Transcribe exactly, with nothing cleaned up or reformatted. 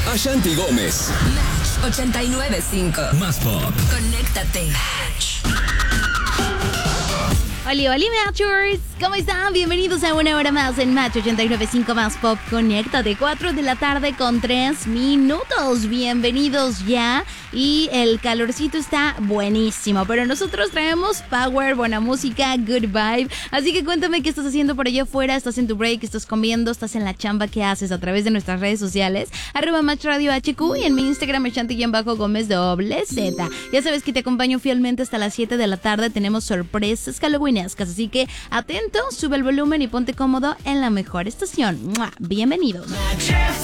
Ashanti Gómez. Match ochenta y nueve punto cinco. Más pop. Conéctate. Hola, hola, Matchers. ¿Cómo están? Bienvenidos a una hora más en Match ochenta y nueve punto cinco Más Pop. Conéctate, cuatro de la tarde con tres minutos. Bienvenidos ya. Y el calorcito está buenísimo, pero nosotros traemos power, buena música, good vibe. Así que cuéntame qué estás haciendo por allá afuera. ¿Estás en tu break? ¿Estás comiendo? ¿Estás en la chamba? ¿Qué haces? A través de nuestras redes sociales, arroba Match Radio H Q, y en mi Instagram, Ashanti-Gómez doble Z. Ya sabes que te acompaño fielmente hasta las siete de la tarde. Tenemos sorpresas halloweenescas, así que atento, sube el volumen y ponte cómodo en la mejor estación. ¡Mua! Bienvenidos.